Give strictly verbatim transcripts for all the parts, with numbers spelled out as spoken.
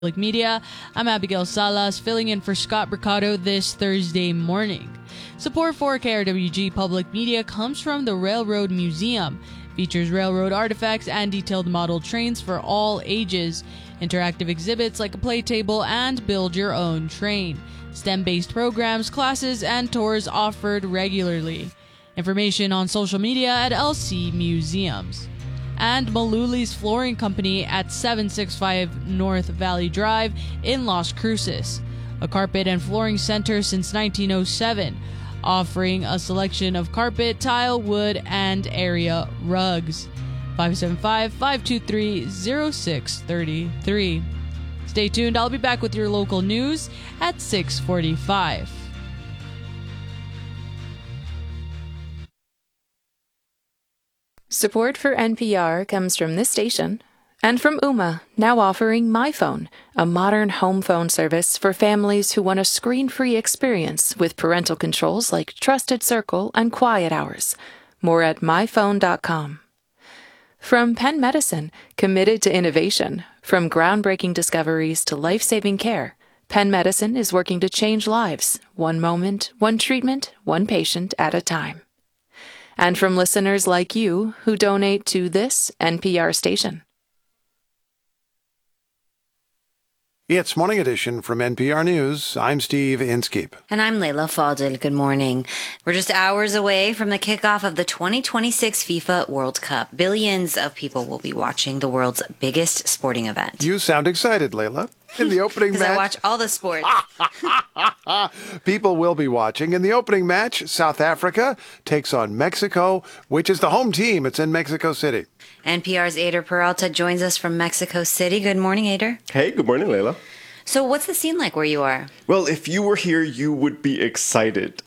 Public Media. I'm Abigail Salas, filling in for Scott Mercado this Thursday morning. Support for K R W G Public Media comes from the Railroad Museum. Features railroad artifacts and detailed model trains for all ages. Interactive exhibits like a play table and build your own train. STEM-based programs, classes, and tours offered regularly. Information on social media at L C Museums. And Maluli's Flooring Company at seven sixty-five North Valley Drive in Las Cruces, a carpet and flooring center since nineteen oh seven, offering a selection of carpet, tile, wood, and area rugs. five seven five, five two three, zero six three three. Stay tuned, I'll be back with your local news at six forty-five. Support for N P R comes from this station and from Ooma, now offering MyPhone, a modern home phone service for families who want a screen-free experience with parental controls like Trusted Circle and Quiet Hours. More at my phone dot com. From Penn Medicine, committed to innovation, from groundbreaking discoveries to life-saving care, Penn Medicine is working to change lives, one moment, one treatment, one patient at a time. And from listeners like you who donate to this N P R station. It's Morning Edition from N P R News. I'm Steve Inskeep. And I'm Leila Fadel. Good morning. We're just hours away from the kickoff of the twenty twenty-six FIFA World Cup. Billions of people will be watching the world's biggest sporting event. You sound excited, Leila. In the opening match, I watch all the sports. People will be watching. In the opening match, South Africa takes on Mexico, which is the home team. It's in Mexico City. N P R's Ader Peralta joins us from Mexico City. Good morning, Ader. Hey, good morning, Leila. So what's the scene like where you are? Well, if you were here, you would be excited.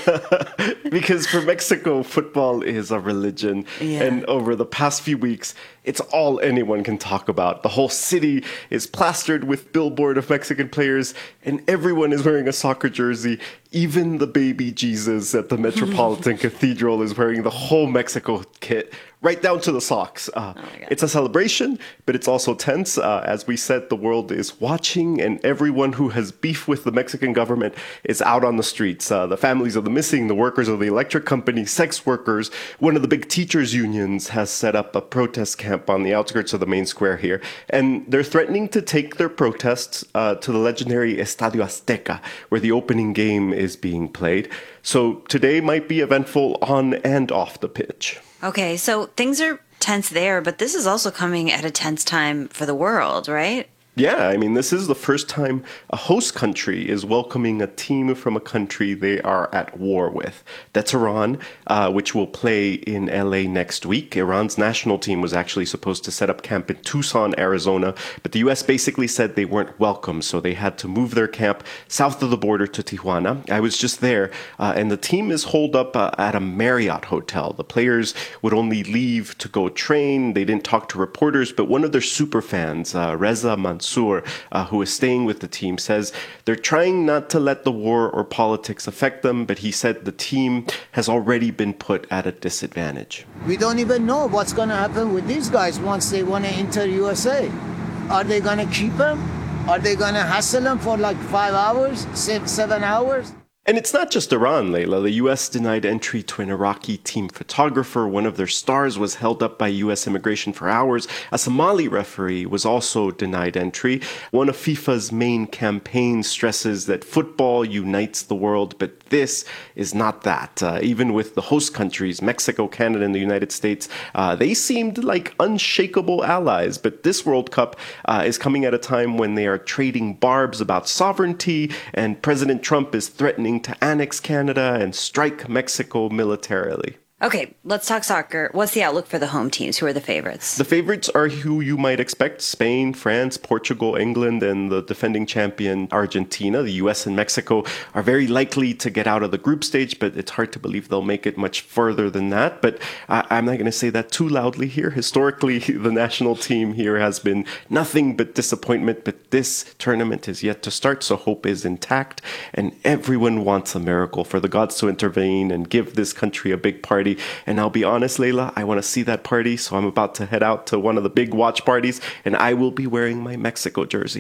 Because for Mexico, football is a religion. Yeah. And over the past few weeks, it's all anyone can talk about. The whole city is plastered with billboard of Mexican players, and everyone is wearing a soccer jersey. Even the baby Jesus at the Metropolitan Cathedral is wearing the whole Mexico kit, right down to the socks. Uh, oh it's a celebration, but it's also tense. Uh, as we said, the world is watching, and everyone who has beef with the Mexican government is out on the streets. Uh, the families of the missing, the workers of the electric company, sex workers. One of the big teachers' unions has set up a protest camp on the outskirts of the main square here, and they're threatening to take their protests uh, to the legendary Estadio Azteca, where the opening game is being played. So today might be eventful on and off the pitch. Okay, so things are tense there, but this is also coming at a tense time for the world, right? Yeah, I mean, this is the first time a host country is welcoming a team from a country they are at war with. That's Iran, uh, which will play in L A next week. Iran's national team was actually supposed to set up camp in Tucson, Arizona, but the U S basically said they weren't welcome, so they had to move their camp south of the border to Tijuana. I was just there, uh, and the team is holed up uh, at a Marriott hotel. The players would only leave to go train. They didn't talk to reporters, but one of their super fans, uh, Reza Mansour, Uh, who is staying with the team, says they're trying not to let the war or politics affect them, but he said the team has already been put at a disadvantage. We don't even know what's going to happen with these guys once they want to enter U S A. Are they going to keep them? Are they going to hassle them for like five hours, six, seven hours? And it's not just Iran, Leila. The U S denied entry to an Iraqi team photographer. One of their stars was held up by U S immigration for hours. A Somali referee was also denied entry. One of FIFA's main campaigns stresses that football unites the world, but this is not that. Uh, even with the host countries, Mexico, Canada, and the United States, uh, they seemed like unshakable allies. But this World Cup uh, is coming at a time when they are trading barbs about sovereignty, and President Trump is threatening to annex Canada and strike Mexico militarily. Okay, let's talk soccer. What's the outlook for the home teams? Who are the favorites? The favorites are who you might expect: Spain, France, Portugal, England, and the defending champion Argentina. The U S and Mexico are very likely to get out of the group stage, but it's hard to believe they'll make it much further than that. But uh, I'm not going to say that too loudly here. Historically, the national team here has been nothing but disappointment, but this tournament is yet to start, so hope is intact, and everyone wants a miracle for the gods to intervene and give this country a big party. And I'll be honest, Leila, I want to see that party, so I'm about to head out to one of the big watch parties, and I will be wearing my Mexico jersey.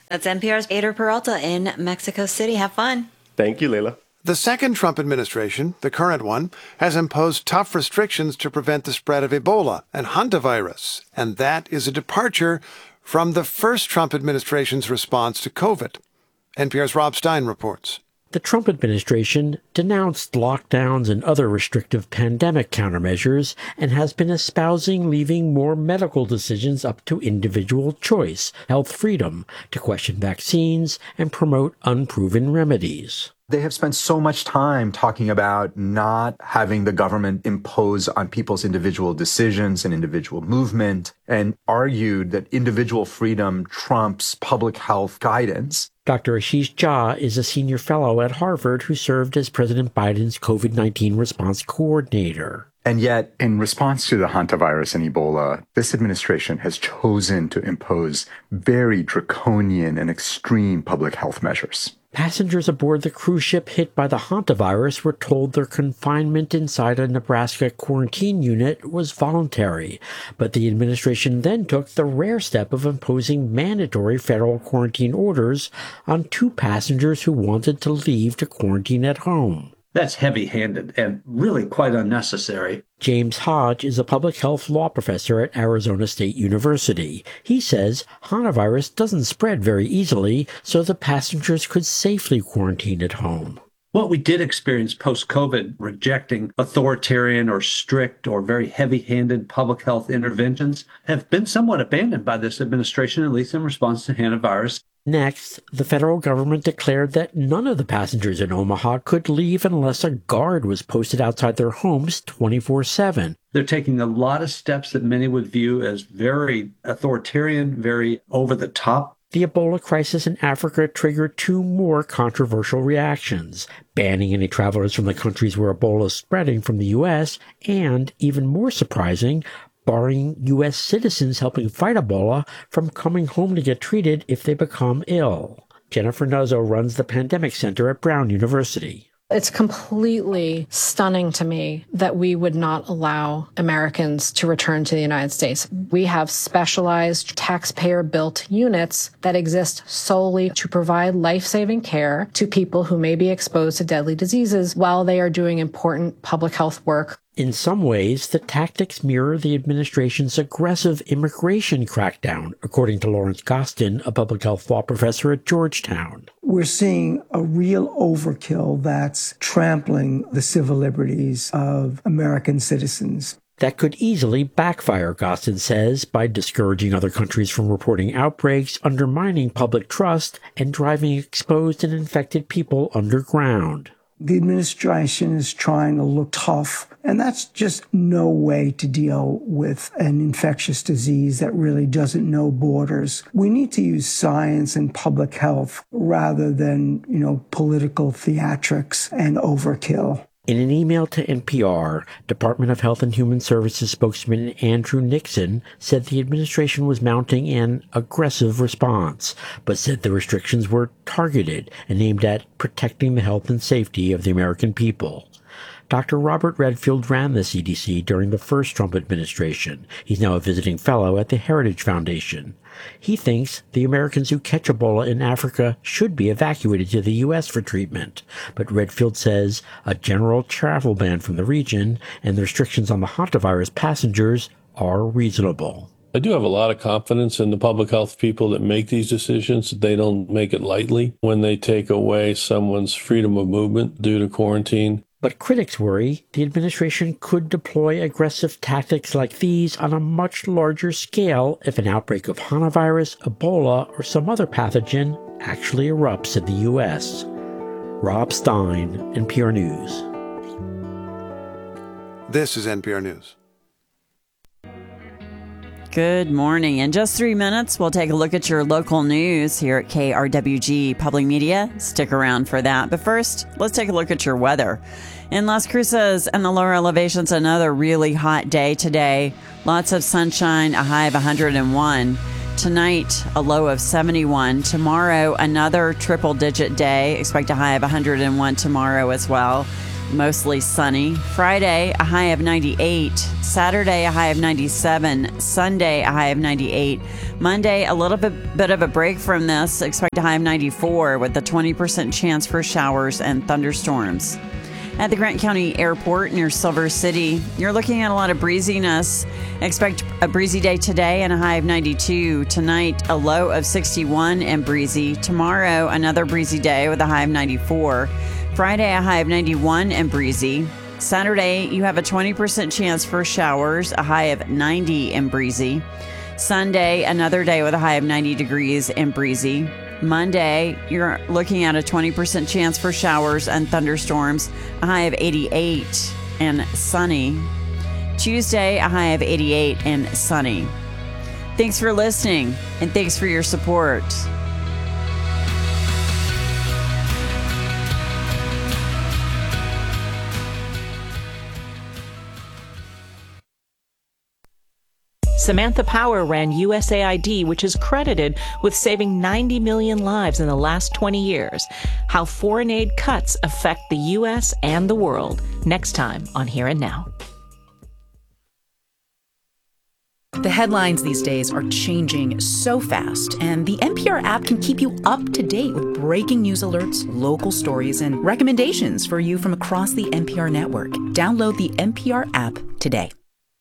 That's N P R's Ader Peralta in Mexico City. Have fun. Thank you, Leila. The second Trump administration, the current one, has imposed tough restrictions to prevent the spread of Ebola and hantavirus, and that is a departure from the first Trump administration's response to COVID. N P R's Rob Stein reports. The Trump administration denounced lockdowns and other restrictive pandemic countermeasures and has been espousing leaving more medical decisions up to individual choice, health freedom, to question vaccines and promote unproven remedies. They have spent so much time talking about not having the government impose on people's individual decisions and individual movement, and argued that individual freedom trumps public health guidance. Doctor Ashish Jha is a senior fellow at Harvard who served as President Biden's COVID nineteen response coordinator. And yet, in response to the hantavirus and Ebola, this administration has chosen to impose very draconian and extreme public health measures. Passengers aboard the cruise ship hit by the hantavirus were told their confinement inside a Nebraska quarantine unit was voluntary, but the administration then took the rare step of imposing mandatory federal quarantine orders on two passengers who wanted to leave to quarantine at home. That's heavy-handed and really quite unnecessary. James Hodge is a public health law professor at Arizona State University. He says hantavirus doesn't spread very easily, so the passengers could safely quarantine at home. What we did experience post-COVID, rejecting authoritarian or strict or very heavy-handed public health interventions, have been somewhat abandoned by this administration, at least in response to hantavirus. Next, the federal government declared that none of the passengers in Omaha could leave unless a guard was posted outside their homes twenty-four seven. They're taking a lot of steps that many would view as very authoritarian, very over-the-top. The Ebola crisis in Africa triggered two more controversial reactions: banning any travelers from the countries where Ebola is spreading from the U S, and, even more surprising, barring U S citizens helping fight Ebola from coming home to get treated if they become ill. Jennifer Nuzzo runs the Pandemic Center at Brown University. It's completely stunning to me that we would not allow Americans to return to the United States. We have specialized taxpayer-built units that exist solely to provide life-saving care to people who may be exposed to deadly diseases while they are doing important public health work. In some ways, the tactics mirror the administration's aggressive immigration crackdown, according to Lawrence Gostin, a public health law professor at Georgetown. We're seeing a real overkill that's trampling the civil liberties of American citizens. That could easily backfire, Gostin says, by discouraging other countries from reporting outbreaks, undermining public trust, and driving exposed and infected people underground. The administration is trying to look tough, and that's just no way to deal with an infectious disease that really doesn't know borders. We need to use science and public health rather than, you know, political theatrics and overkill. In an email to N P R, Department of Health and Human Services spokesman Andrew Nixon said the administration was mounting an aggressive response, but said the restrictions were targeted and aimed at protecting the health and safety of the American people. Doctor Robert Redfield ran the C D C during the first Trump administration. He's now a visiting fellow at the Heritage Foundation. He thinks the Americans who catch Ebola in Africa should be evacuated to the U S for treatment. But Redfield says a general travel ban from the region and the restrictions on the hantavirus passengers are reasonable. I do have a lot of confidence in the public health people that make these decisions. They don't make it lightly when they take away someone's freedom of movement due to quarantine. But critics worry the administration could deploy aggressive tactics like these on a much larger scale if an outbreak of hantavirus, Ebola, or some other pathogen actually erupts in the U S. Rob Stein, N P R News. This is N P R News. Good morning. In just three minutes, we'll take a look at your local news here at K R W G Public Media. Stick around for that. But first, let's take a look at your weather. In Las Cruces and the lower elevations, another really hot day today. Lots of sunshine, a high of one hundred one. Tonight, a low of seventy-one. Tomorrow, another triple-digit day. Expect a high of one hundred one tomorrow as well. mostly sunny. Friday, a high of ninety-eight. Saturday, a high of ninety-seven. Sunday, a high of ninety-eight. Monday, a little bit, bit of a break from this. Expect a high of ninety-four with a twenty percent chance for showers and thunderstorms. At the Grant County Airport near Silver City, you're looking at a lot of breeziness. Expect a breezy day today and a high of ninety-two. Tonight, a low of sixty-one and breezy. Tomorrow, another breezy day with a high of ninety-four. Friday, a high of ninety-one and breezy. Saturday, you have a twenty percent chance for showers, a high of ninety and breezy. Sunday, another day with a high of ninety degrees and breezy. Monday, you're looking at a twenty percent chance for showers and thunderstorms, a high of eighty-eight and sunny. Tuesday, a high of eighty-eight and sunny. Thanks for listening, and thanks for your support. Samantha Power ran U S A I D, which is credited with saving ninety million lives in the last twenty years. How foreign aid cuts affect the U S and the world. Next time on Here and Now. The headlines these days are changing so fast, and the N P R app can keep you up to date with breaking news alerts, local stories, and recommendations for you from across the N P R network. Download the N P R app today.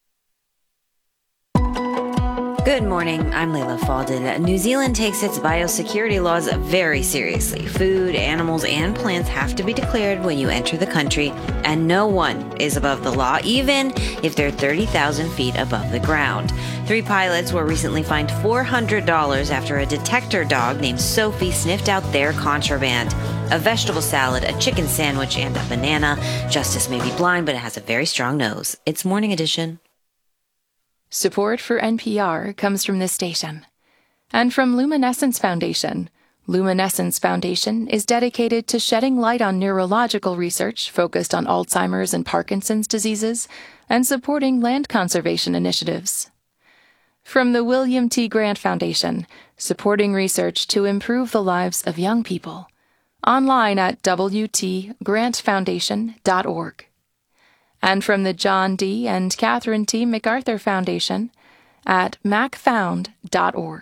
Good morning, I'm Layla Faldin. New Zealand takes its biosecurity laws very seriously. Food, animals, and plants have to be declared when you enter the country, and no one is above the law, even if they're thirty thousand feet above the ground. Three pilots were recently fined four hundred dollars after a detector dog named Sophie sniffed out their contraband. A vegetable salad, a chicken sandwich, and a banana. Justice may be blind, but it has a very strong nose. It's Morning Edition. Support for N P R comes from this station and from Luminescence Foundation. Luminescence Foundation is dedicated to shedding light on neurological research focused on Alzheimer's and Parkinson's diseases and supporting land conservation initiatives. From the William T. Grant Foundation, supporting research to improve the lives of young people. Online at w t grant foundation dot org. And from the John D. and Catherine T. MacArthur Foundation at mac found dot org.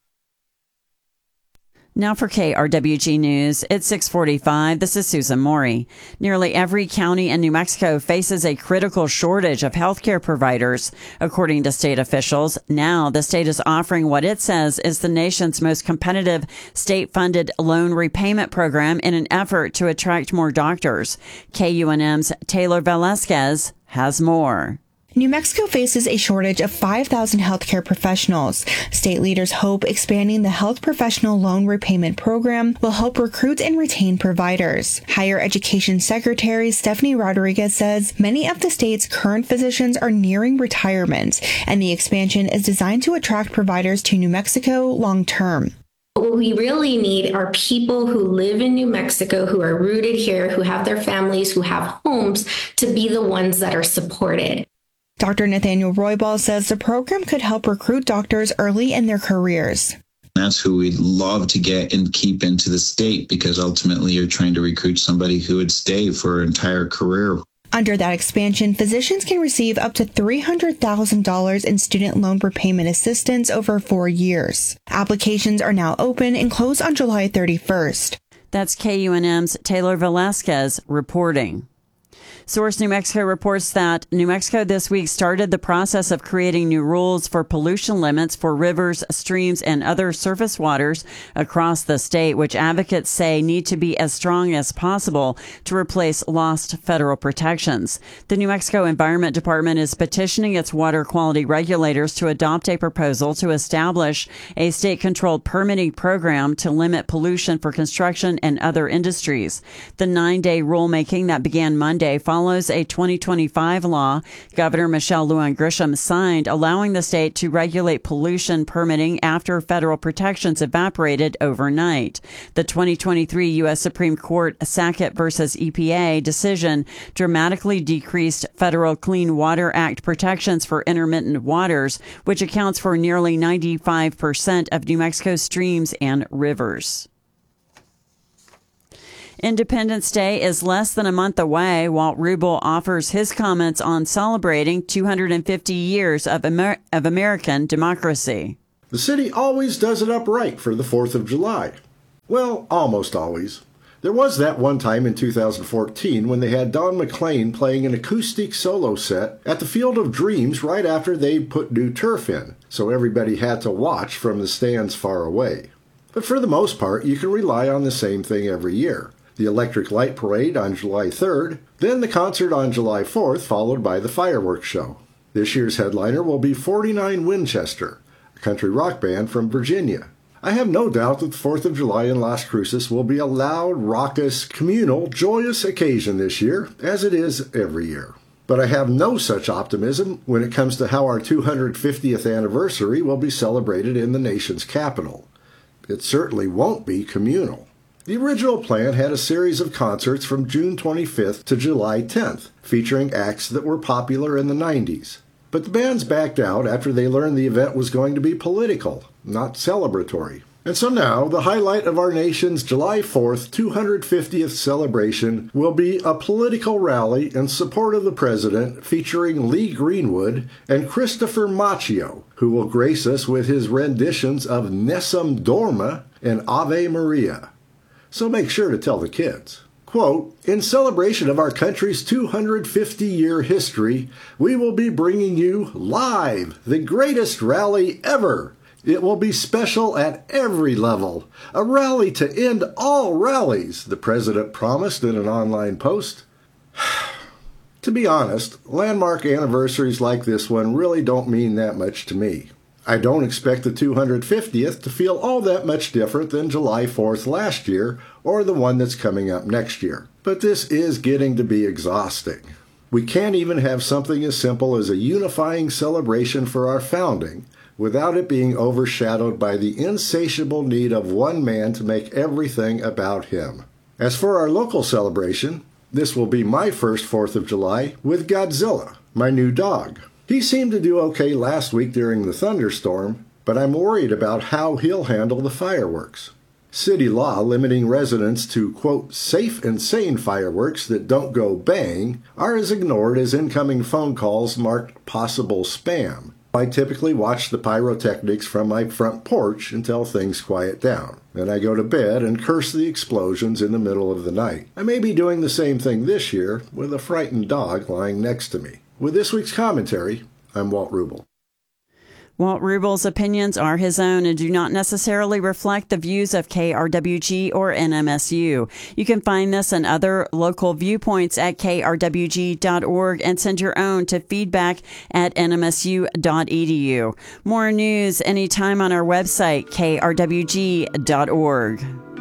Now for K R W G News, it's six forty-five. This is Susan Maury. Nearly every county in New Mexico faces a critical shortage of healthcare providers, according to state officials. Now, the state is offering what it says is the nation's most competitive state-funded loan repayment program in an effort to attract more doctors. K U N M's Taylor Velasquez has more. New Mexico faces a shortage of five thousand healthcare professionals. State leaders hope expanding the Health Professional Loan Repayment Program will help recruit and retain providers. Higher Education Secretary Stephanie Rodriguez says many of the state's current physicians are nearing retirement, and the expansion is designed to attract providers to New Mexico long term. What we really need are people who live in New Mexico, who are rooted here, who have their families, who have homes, to be the ones that are supported. Doctor Nathaniel Roybal says the program could help recruit doctors early in their careers. That's who we'd love to get and keep into the state, because ultimately you're trying to recruit somebody who would stay for an entire career. Under that expansion, physicians can receive up to three hundred thousand dollars in student loan repayment assistance over four years. Applications are now open and close on July thirty-first. That's K U N M's Taylor Velasquez reporting. Source New Mexico reports that New Mexico this week started the process of creating new rules for pollution limits for rivers, streams, and other surface waters across the state, which advocates say need to be as strong as possible to replace lost federal protections. The New Mexico Environment Department is petitioning its water quality regulators to adopt a proposal to establish a state-controlled permitting program to limit pollution for construction and other industries. The nine-day rulemaking that began Monday follows a twenty twenty-five law Governor Michelle Lujan Grisham signed, allowing the state to regulate pollution permitting after federal protections evaporated overnight. The twenty twenty-three U S Supreme Court Sackett versus E P A decision dramatically decreased federal Clean Water Act protections for intermittent waters, which accounts for nearly ninety-five percent of New Mexico's streams and rivers. Independence Day is less than a month away. Walt Rubel offers his comments on celebrating two hundred fifty years of, Amer- of American democracy. The city always does it up right for the fourth of July. Well, almost always. There was that one time in two thousand fourteen when they had Don McLean playing an acoustic solo set at the Field of Dreams right after they put new turf in, so everybody had to watch from the stands far away. But for the most part, you can rely on the same thing every year. The Electric Light Parade on July third, then the concert on July fourth, followed by the fireworks show. This year's headliner will be forty-nine Winchester, a country rock band from Virginia. I have no doubt that the fourth of July in Las Cruces will be a loud, raucous, communal, joyous occasion this year, as it is every year. But I have no such optimism when it comes to how our two hundred fiftieth anniversary will be celebrated in the nation's capital. It certainly won't be communal. The original plan had a series of concerts from June twenty-fifth to July tenth, featuring acts that were popular in the nineties. But the bands backed out after they learned the event was going to be political, not celebratory. And so now, the highlight of our nation's July fourth two hundred fiftieth celebration will be a political rally in support of the president featuring Lee Greenwood and Christopher Macchio, who will grace us with his renditions of Nessun Dorma and Ave Maria. So make sure to tell the kids. Quote, in celebration of our country's two hundred fifty year history, we will be bringing you live the greatest rally ever. It will be special at every level. A rally to end all rallies, the president promised in an online post. To be honest, landmark anniversaries like this one really don't mean that much to me. I don't expect the two hundred fiftieth to feel all that much different than July fourth last year or the one that's coming up next year. But this is getting to be exhausting. We can't even have something as simple as a unifying celebration for our founding without it being overshadowed by the insatiable need of one man to make everything about him. As for our local celebration, this will be my first fourth of July with Godzilla, my new dog. He seemed to do okay last week during the thunderstorm, but I'm worried about how he'll handle the fireworks. City law limiting residents to, quote, safe and sane fireworks that don't go bang are as ignored as incoming phone calls marked possible spam. I typically watch the pyrotechnics from my front porch until things quiet down. Then I go to bed and curse the explosions in the middle of the night. I may be doing the same thing this year with a frightened dog lying next to me. With this week's commentary, I'm Walt Rubel. Walt Rubel's opinions are his own and do not necessarily reflect the views of K R W G or N M S U. You can find this and other local viewpoints at K R W G dot org and send your own to feedback at N M S U dot E D U. More news anytime on our website, K R W G dot org.